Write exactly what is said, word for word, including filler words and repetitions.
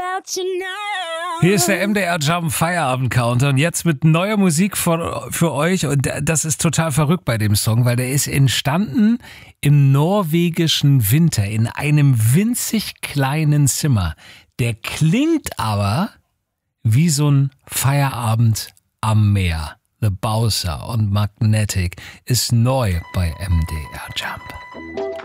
Hier ist der M D R Jump Feierabend Countdown. Jetzt mit neuer Musik für, für euch. Und das ist total verrückt bei dem Song, weil der ist entstanden im norwegischen Winter in einem winzig kleinen Zimmer. Der klingt aber wie so ein Feierabend am Meer. The Bowser und Magnetic ist neu bei M D R Jump.